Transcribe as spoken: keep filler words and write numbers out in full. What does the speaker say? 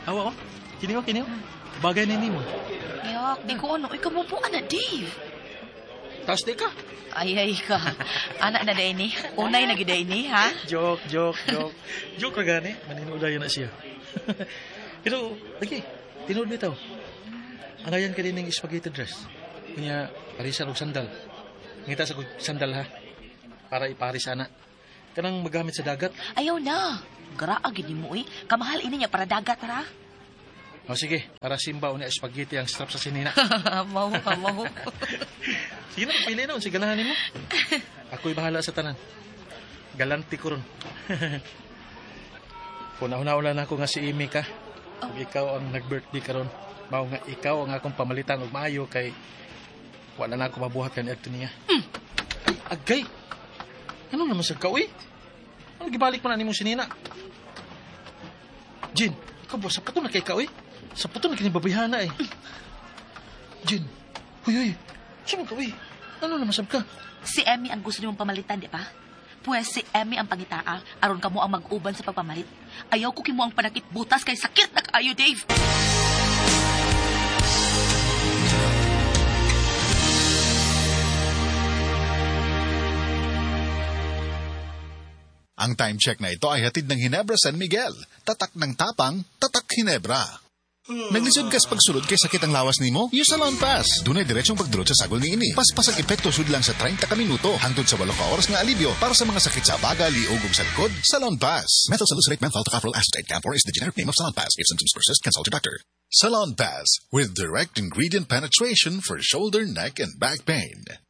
Awa, oh. Kini oh, kini oh. Bagay na ni mo. Yak, di ko ano. Ikaw mo po, ana, Dave. Taas di ka. Ay, ay ka. Anak na day ni. Unay na giday ni, ha? Joke, joke, joke. Joke ra gani. Maninudayan na siya. Pero, lagi, tinood bitaw. Anayan ka din ng spaghetti dress. Kanya, parisan og sandal. Ngita sa kong sandal, ha? Para iparis ana. Kanang magamit sa dagat. Ayaw na. Garaag ni mo, eh. Kamahal ini niya para dagat, ha? O sige, para simba o niya spaghetti ang strap sa sinina. Mahu ka, mahu. Sige na, pili na. Si ganahanin mo. Ako'y bahala sa tanan. Galanti ko ron. Una-una na ako nga si Amy ka. Kung oh. Ikaw ang nag-birthday ka ron. Mao nga ikaw ang akong pamalitan og maayo kay wala na ako mabuhat kan adto niya. Mm. Agay. Ano naman sa kawi? Ano gibalik mo na nimong sinina? Jin, ikaw ba sa pato na kay kawi? Sa pato na kinibabihana eh. Jin, huy huy. Saan mo kawi? Ano naman sab ka? Si Emmy ang gusto nimong pamalitan, di ba? Pues si Emmy ang pangitaa, aron kamo ang mag-uban sa pagpamalit. Ayaw ko kimo ang panakit butas kay sakit na kaayo, Dave. Ang time check na ito ay hatid ng Ginebra San Miguel. Tatak ng tapang, tatak Ginebra. Naglisod ka sa pagsulod kay sakit ang lawas nimo? Use Salon Pass. Dunay diretsong pagdurot sa sagol ni ini. Paspas ang epekto sud lang sa thirty ka minuto hangtod sa eight ka oras nga alibyo para sa mga sakit sa baga, liog ug sa likod. Salon Pass. Methyl salicylate menthol tocopherol acetate camphor is the generic name of Salon Pass. If symptoms persist, consult your doctor. Salon Pass with direct ingredient penetration for shoulder, neck, and back pain.